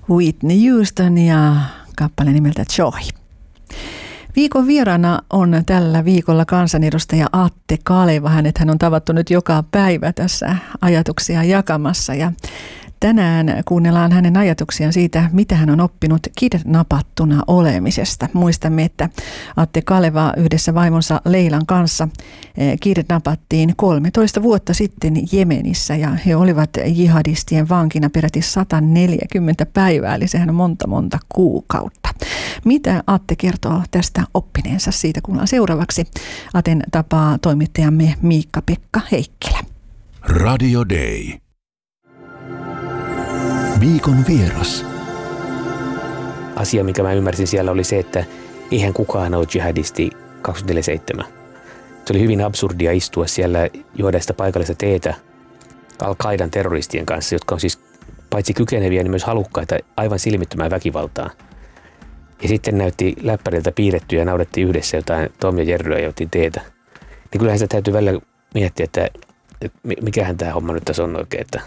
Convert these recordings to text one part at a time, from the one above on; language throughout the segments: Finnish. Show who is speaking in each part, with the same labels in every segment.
Speaker 1: Whitney Houston ja kappale nimeltä Joy. Viikon vieraana on tällä viikolla kansanedustaja Atte Kaleva. Hän on tavattu nyt joka päivä tässä ajatuksia jakamassa ja tänään kuunnellaan hänen ajatuksiaan siitä, mitä hän on oppinut kidnapattuna olemisesta. Muistamme, että Atte Kaleva yhdessä vaimonsa Leilan kanssa kidnappattiin 13 vuotta sitten Jemenissä ja he olivat jihadistien vankina peräti 140 päivää, eli sehän on monta kuukautta. Mitä Atte kertoo tästä oppineensa? Siitä kuullaan seuraavaksi. Aten tapaa toimittajamme Miikka-Pekka Heikkilä.
Speaker 2: Radio Day. Viikon vieras.
Speaker 3: Asia, mikä mä ymmärsin siellä, oli se, että eihän kukaan ole jihadisti 24/7. Se oli hyvin absurdia istua siellä juoda sitä paikallista teetä Al-Qaidan terroristien kanssa, jotka on siis paitsi kykeneviä, niin myös halukkaita aivan silmittömään väkivaltaan. Ja sitten näytti läppäriltä piirrettyä ja naurettiin yhdessä jotain Tom ja Jerryä ja otin teetä. Niin kyllähän sitä täytyy välillä miettiä, että mikähän tämä homma nyt tässä on oikein, että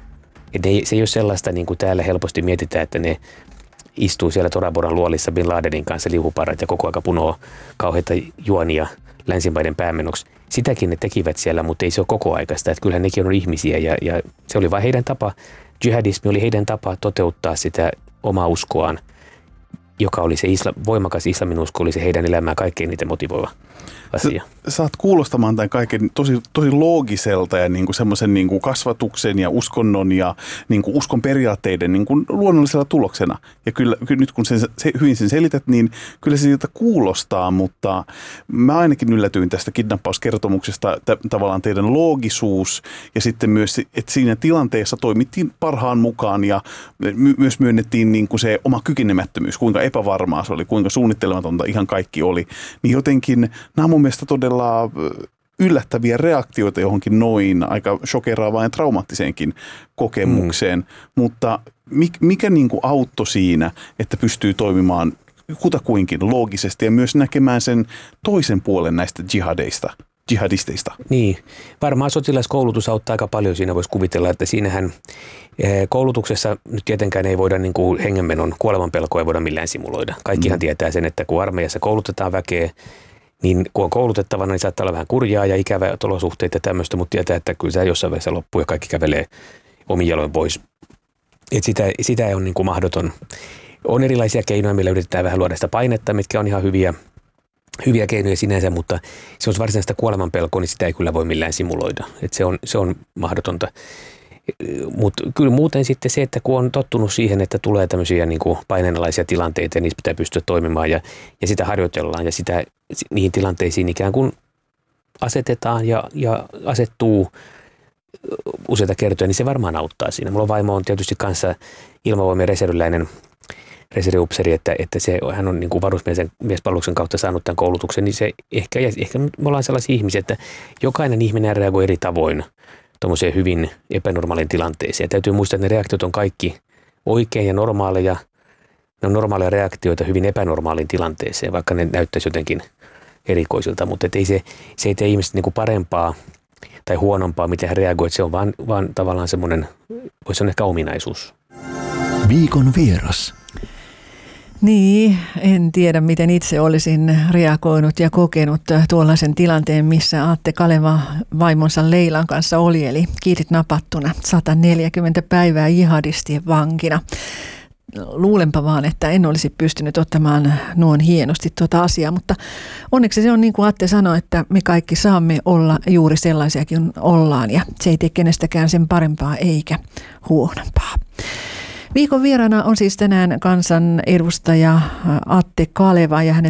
Speaker 3: se ei ole sellaista, niin kuin täällä helposti mietitään, että ne istuu siellä Toraboran luolissa Bin Ladenin kanssa liuhuparat ja koko aika punoo kauheita juonia länsimaiden päämenoksi. Sitäkin ne tekivät siellä, mutta ei se ole koko aikaista. Että kyllähän nekin on ihmisiä ja se oli vain heidän tapa. Jihadismi oli heidän tapa toteuttaa sitä omaa uskoaan, joka oli se voimakas islaminusko, oli se heidän elämää kaikkein niitä motivoiva asia.
Speaker 4: Saat kuulostamaan tämän kaiken tosi loogiselta ja niin kuin semmoisen niin kuin kasvatuksen ja uskonnon ja niin kuin uskon periaatteiden niin kuin luonnollisella tuloksena. Ja kyllä nyt kun hyvin sen selität, niin kyllä se siltä kuulostaa, mutta mä ainakin yllätyin tästä kidnappauskertomuksesta tavallaan teidän loogisuus ja sitten myös, että siinä tilanteessa toimittiin parhaan mukaan ja myös myönnettiin niin kuin se oma kykenemättömyys, kuinka epävarmaa se oli, kuinka suunnittelematonta ihan kaikki oli. Niin jotenkin nämä on mun mielestä todella yllättäviä reaktioita johonkin noin aika shokeraavaan ja traumaattiseenkin kokemukseen. Mutta mikä niin kuin auttoi siinä, että pystyy toimimaan kutakuinkin loogisesti ja myös näkemään sen toisen puolen näistä jihadisteista? Niin,
Speaker 3: varmaan sotilaskoulutus auttaa aika paljon. Siinä voisi kuvitella, että siinähän koulutuksessa nyt tietenkään ei voida niin kuin hengenmenon kuolemanpelkoa ei voida millään simuloida. Kaikkihan tietää sen, että kun armeijassa koulutetaan väkeä, niin kun on koulutettavana, niin saattaa olla vähän kurjaa ja ikävää olosuhteita ja tämmöistä, mutta tietää, että kyllä se jossain vaiheessa loppuu ja kaikki kävelee omin jaloin pois. Et sitä ei ole niin kuin mahdoton. On erilaisia keinoja, millä yritetään vähän luoda sitä painetta, mitkä on ihan hyviä keinoja sinänsä, mutta se on varsinaista kuolemanpelkoa, niin sitä ei kyllä voi millään simuloida. Et se on mahdotonta. Mutta kyllä muuten sitten se, että kun on tottunut siihen, että tulee tämmöisiä niin kuin paineenalaisia tilanteita, niin niissä pitää pystyä toimimaan ja sitä harjoitellaan ja niihin tilanteisiin ikään kuin asetetaan ja asettuu useita kertoja, niin se varmaan auttaa siinä. Mulla vaimo on tietysti kanssa ilmavoimien reserviläinen reserviupseeri, että hän on niin kuin varusmiespalveluksen kautta saanut tämän koulutuksen, niin se ehkä me ollaan sellaisia ihmisiä, että jokainen ihminen reagoi eri tavoin tuommoiseen hyvin epänormaalin tilanteeseen. Ja täytyy muistaa, että ne reaktiot on kaikki oikein ja normaaleja. Ne on normaaleja reaktioita hyvin epänormaaliin tilanteeseen, vaikka ne näyttäisi jotenkin erikoisilta. Mutta se ei tee ihmistä niin kuin parempaa tai huonompaa, miten hän reagoi. Se on vaan tavallaan semmoinen, voisi sanoa ehkä ominaisuus.
Speaker 2: Viikon vieras.
Speaker 1: Niin, en tiedä miten itse olisin reagoinut ja kokenut tuollaisen tilanteen, missä Atte Kaleva vaimonsa Leilan kanssa oli, eli kidnapattuna 140 päivää jihadistien vankina. Luulenpa vaan, että en olisi pystynyt ottamaan noin hienosti tuota asiaa, mutta onneksi se on niin kuin Atte sanoi, että me kaikki saamme olla juuri sellaisiakin ollaan ja se ei tee kenestäkään sen parempaa eikä huonompaa. Viikon vieraana on siis tänään kansanedustaja Atte Kaleva ja hänet